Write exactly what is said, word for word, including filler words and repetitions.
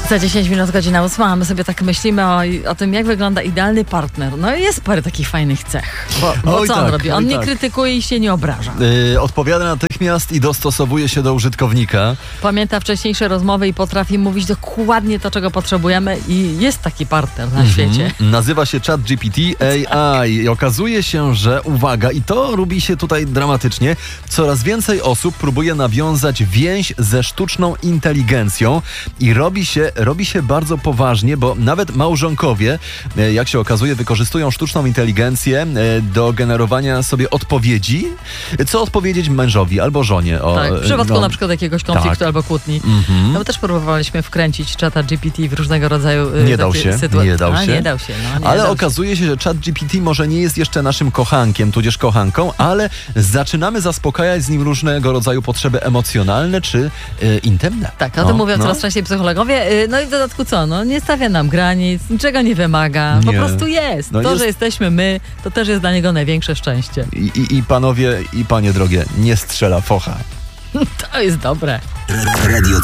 Za dziesięć minut godzina ósma, a my sobie tak myślimy o, o tym, jak wygląda idealny partner. No i jest parę takich fajnych cech. Bo, bo Oj co tak, on robi? On oj nie tak. krytykuje i się nie obraża. Yy, odpowiada natychmiast i dostosowuje się do użytkownika. Pamięta wcześniejsze rozmowy i potrafi mówić dokładnie to, czego potrzebujemy, i jest taki partner na Mhm. świecie. Nazywa się ChatGPT A I i okazuje się, że uwaga, i to robi się tutaj dramatycznie, coraz więcej osób próbuje nawiązać więź ze sztuczną inteligencją i robi się, robi się bardzo poważnie, bo nawet małżonkowie, e, jak się okazuje, wykorzystują sztuczną inteligencję e, do generowania sobie odpowiedzi, co odpowiedzieć mężowi albo żonie. O, Tak, w przypadku no, na przykład jakiegoś konfliktu tak. albo kłótni. Mhm. No bo też próbowaliśmy wkręcić czata G P T w różnego rodzaju y, Nie dał takie się, sytuacje. nie dał A, się. nie dał się, no, nie Ale dał okazuje się, że ChatGPT może nie jest jeszcze naszym kochankiem, tudzież kochanką, ale zaczynamy zaspokajać z nim różnego rodzaju potrzeby emocjonalne czy y, intymne. Tak, o tym No, mówią no. coraz częściej psychologowie. Y, No i w dodatku co? No nie stawia nam granic, niczego nie wymaga. Po Nie. prostu jest. No to, jest- że jesteśmy my, to też jest dla niego największe szczęście. I, i, I panowie, i panie drogie, nie strzela focha. To jest dobre. Radio